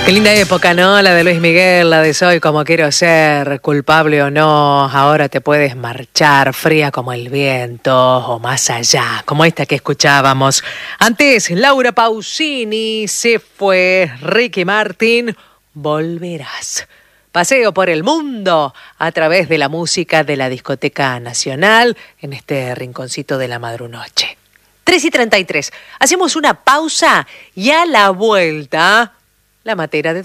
Qué linda época, ¿no? La de Luis Miguel, la de Soy como quiero ser, culpable o no, ahora te puedes marchar, fría como el viento, o más allá, como esta que escuchábamos. Antes, Laura Pausini, se fue, Ricky Martin, volverás. Paseo por el mundo a través de la música de la Discoteca Nacional en este rinconcito de la madrunoche. 3:33. Hacemos una pausa y a la vuelta, la matera de